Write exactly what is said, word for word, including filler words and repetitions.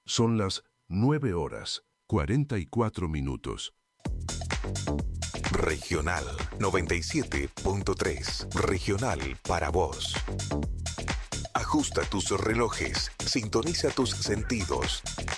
Son las nueve horas, cuarenta y cuatro minutos. Regional noventa y siete punto tres. Regional para vos. Ajusta tus relojes, sintoniza tus sentidos.